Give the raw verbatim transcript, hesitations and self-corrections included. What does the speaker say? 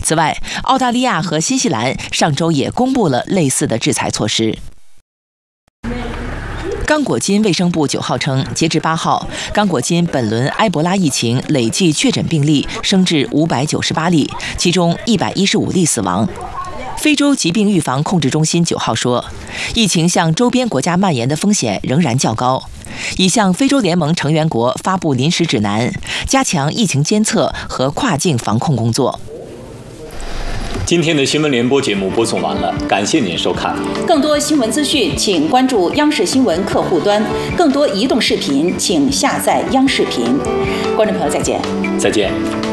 此外，澳大利亚和新西兰上周也公布了类似的制裁措施。刚果金卫生部九号称，截至八号，刚果金本轮埃博拉疫情累计确诊病例升至五百九十八例，其中一百一十五例死亡。非洲疾病预防控制中心九号说，疫情向周边国家蔓延的风险仍然较高，已向非洲联盟成员国发布临时指南，加强疫情监测和跨境防控工作。 今天的新闻联播节目播送完了，感谢您收看。 更多新闻资讯，请关注央视新闻客户端；更多移动视频，请下载央视频。观众朋友，再见。 再见。